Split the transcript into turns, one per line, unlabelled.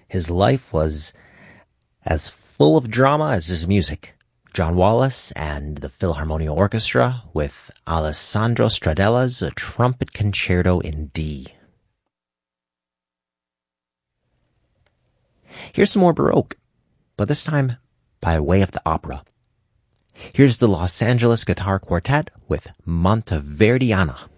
His life was as full of drama as his music. John Wallace and the Philharmonia Orchestra with Alessandro Stradella's Trumpet Concerto in D. Here's some more Baroque, but this time by way of the opera. Here's the Los Angeles Guitar Quartet with Monteverdiana.